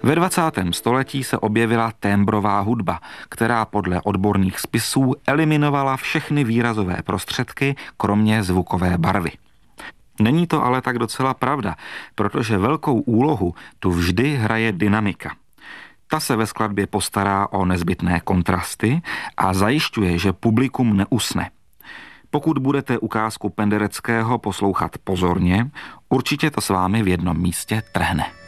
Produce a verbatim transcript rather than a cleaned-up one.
Ve dvacátém století se objevila témbrová hudba, která podle odborných spisů eliminovala všechny výrazové prostředky, kromě zvukové barvy. Není to ale tak docela pravda, protože velkou úlohu tu vždy hraje dynamika. Ta se ve skladbě postará o nezbytné kontrasty a zajišťuje, že publikum neusne. Pokud budete ukázku Pendereckého poslouchat pozorně, určitě to s vámi v jednom místě trhne.